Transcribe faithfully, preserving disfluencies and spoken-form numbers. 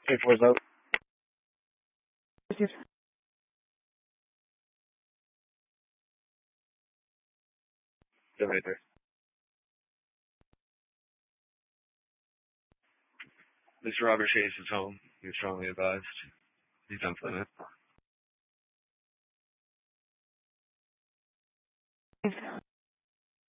Paperwork vote. Go right there. Mister Robert Chase is home. He was strongly advised. He's done for the night.